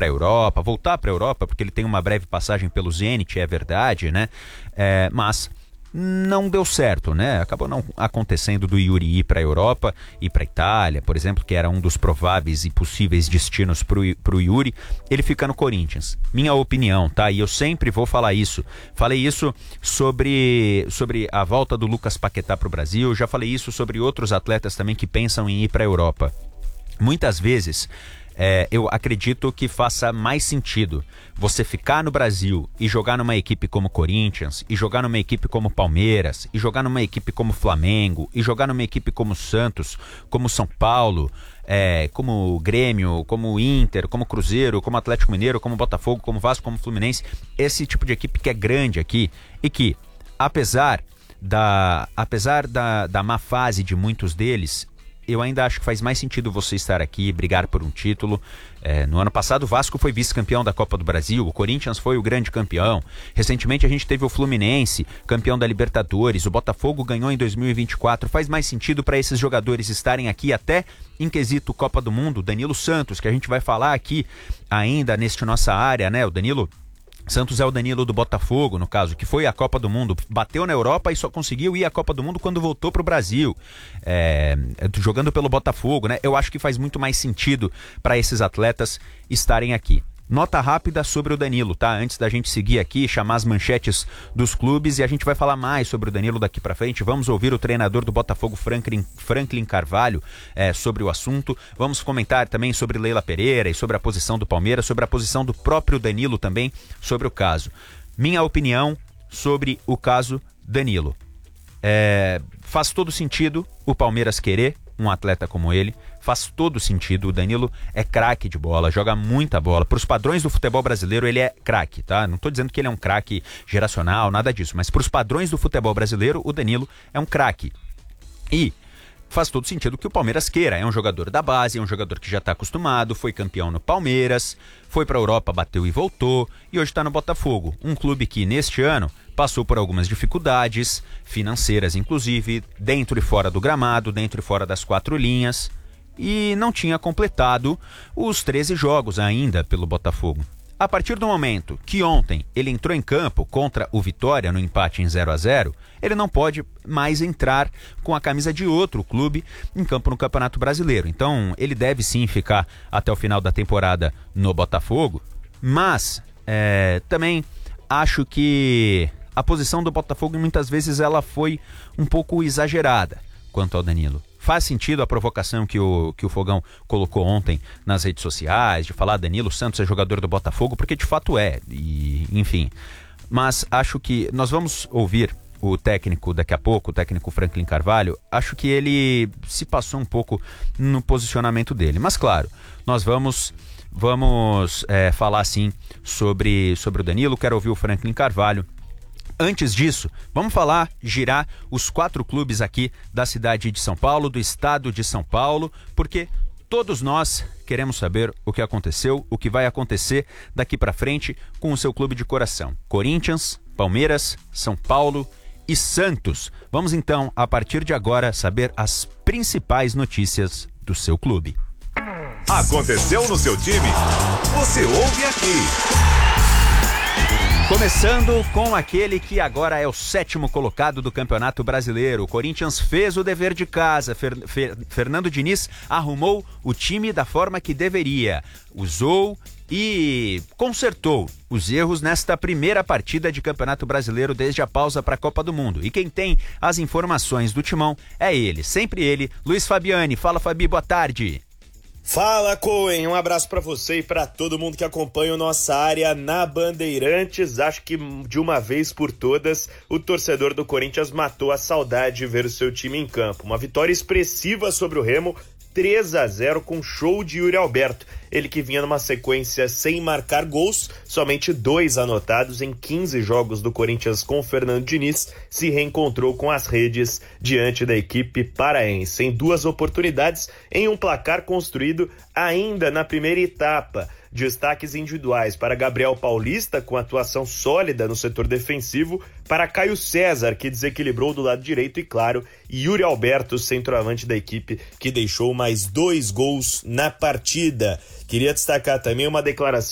para a Europa, voltar para a Europa, porque ele tem uma breve passagem pelo Zenit, é verdade, né? Mas não deu certo, né? Acabou não acontecendo do Yuri ir para a Europa e para a Itália, por exemplo, que era um dos prováveis e possíveis destinos para o Yuri. Ele fica no Corinthians. Minha opinião, tá? E eu sempre vou falar isso. Falei isso sobre a volta do Lucas Paquetá para o Brasil. Já falei isso sobre outros atletas também que pensam em ir para a Europa. Muitas vezes eu acredito que faça mais sentido você ficar no Brasil e jogar numa equipe como Corinthians, e jogar numa equipe como Palmeiras, e jogar numa equipe como Flamengo, e jogar numa equipe como Santos, como São Paulo, como Grêmio, como Inter, como Cruzeiro, como Atlético Mineiro, como Botafogo, como Vasco, como Fluminense. Esse tipo de equipe que é grande aqui e que, apesar da má fase de muitos deles, eu ainda acho que faz mais sentido você estar aqui e brigar por um título. No ano passado o Vasco foi vice-campeão da Copa do Brasil, o Corinthians foi o grande campeão. Recentemente a gente teve o Fluminense, campeão da Libertadores, o Botafogo ganhou em 2024. Faz mais sentido para esses jogadores estarem aqui até em quesito Copa do Mundo. Danilo Santos, que a gente vai falar aqui ainda neste nossa área, né? O Danilo Santos é o Danilo do Botafogo, no caso, que foi à Copa do Mundo, bateu na Europa e só conseguiu ir à Copa do Mundo quando voltou para o Brasil, jogando pelo Botafogo, né? Eu acho que faz muito mais sentido para esses atletas estarem aqui. Nota rápida sobre o Danilo, tá? Antes da gente seguir aqui, chamar as manchetes dos clubes, e a gente vai falar mais sobre o Danilo daqui pra frente. Vamos ouvir o treinador do Botafogo, Franklin Carvalho, sobre o assunto. Vamos comentar também sobre Leila Pereira e sobre a posição do Palmeiras, sobre a posição do próprio Danilo também, sobre o caso. Minha opinião sobre o caso Danilo. Faz todo sentido o Palmeiras querer um atleta como ele, faz todo sentido. O Danilo é craque de bola, joga muita bola. Para os padrões do futebol brasileiro, ele é craque, tá? Não estou dizendo que ele é um craque geracional, nada disso, mas para os padrões do futebol brasileiro, o Danilo é um craque. E faz todo sentido que o Palmeiras queira. É um jogador da base, é um jogador que já está acostumado, foi campeão no Palmeiras, foi para a Europa, bateu e voltou, e hoje está no Botafogo. Um clube que, neste ano, passou por algumas dificuldades financeiras, inclusive, dentro e fora do gramado, dentro e fora das 4 linhas, e não tinha completado os 13 jogos ainda pelo Botafogo. A partir do momento que ontem ele entrou em campo contra o Vitória no empate em 0-0, ele não pode mais entrar com a camisa de outro clube em campo no Campeonato Brasileiro. Então ele deve sim ficar até o final da temporada no Botafogo, mas também acho que a posição do Botafogo muitas vezes ela foi um pouco exagerada quanto ao Danilo. Faz sentido a provocação que o Fogão colocou ontem nas redes sociais, de falar Danilo Santos é jogador do Botafogo, porque de fato e enfim. Mas acho que nós vamos ouvir o técnico daqui a pouco, o técnico Franklin Carvalho. Acho que ele se passou um pouco no posicionamento dele. Mas claro, nós vamos falar sim sobre o Danilo. Quero ouvir o Franklin Carvalho. Antes disso, vamos girar os 4 clubes aqui da cidade de São Paulo, do estado de São Paulo, porque todos nós queremos saber o que aconteceu, o que vai acontecer daqui para frente com o seu clube de coração. Corinthians, Palmeiras, São Paulo e Santos. Vamos então, a partir de agora, saber as principais notícias do seu clube. Aconteceu no seu time? Você ouve aqui. Começando com aquele que agora é o 7º colocado do Campeonato Brasileiro. O Corinthians fez o dever de casa. Fernando Diniz arrumou o time da forma que deveria. Usou e consertou os erros nesta primeira partida de Campeonato Brasileiro desde a pausa para a Copa do Mundo. E quem tem as informações do timão é ele, sempre ele, Luiz Fabiani. Fala, Fabi, boa tarde. Fala, Cohen, um abraço pra você e pra todo mundo que acompanha a nossa área na Bandeirantes. Acho que de uma vez por todas o torcedor do Corinthians matou a saudade de ver o seu time em campo. Uma vitória expressiva sobre o Remo, 3-0 com show de Yuri Alberto. Ele que vinha numa sequência sem marcar gols, somente 2 anotados em 15 jogos do Corinthians com Fernando Diniz, se reencontrou com as redes diante da equipe paraense. Em 2 oportunidades, em um placar construído ainda na primeira etapa. Destaques individuais para Gabriel Paulista, com atuação sólida no setor defensivo, para Caio César, que desequilibrou do lado direito, e claro, Yuri Alberto, centroavante da equipe, que deixou mais 2 gols na partida. Queria destacar também uma declaração